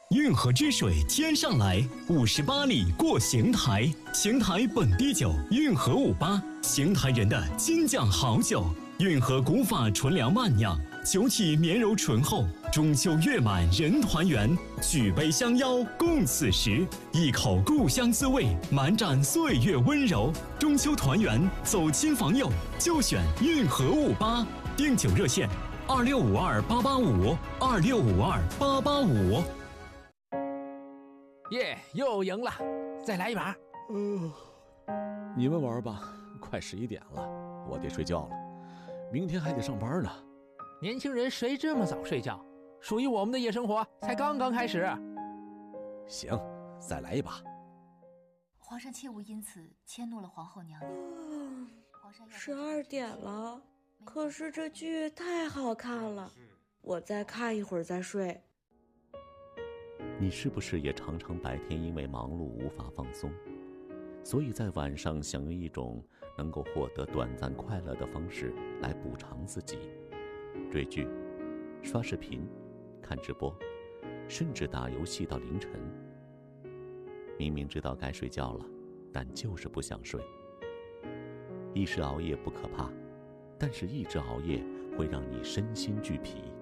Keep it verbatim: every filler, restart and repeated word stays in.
运河之水天上来，五十八里过邢台。邢台本地酒，运河五八，邢台人的金酱好酒。运河古法纯粮慢酿，酒体绵柔醇厚。中秋月满人团圆，举杯相邀共此时。一口故乡滋味，满盏岁月温柔。中秋团圆，走亲访友，就选运河五八。订酒热线：二六五二八八五，二六五二八八五。 耶，又赢了，再来一把。 嗯、呃，你们玩吧，快十一点了，我得睡觉了，明天还得上班呢。 年轻人谁这么早睡觉？属于我们的夜生活才刚刚开始。 行，再来一把。 皇上切勿因此迁怒了皇后娘娘。 嗯，十二点了，可是这剧太好看了，我再看一会儿再睡。 你是不是也常常白天因为忙碌无法放松，所以在晚上想用一种能够获得短暂快乐的方式来补偿自己？追剧、刷视频、看直播，甚至打游戏到凌晨。明明知道该睡觉了，但就是不想睡。一时熬夜不可怕，但是一直熬夜会让你身心俱疲。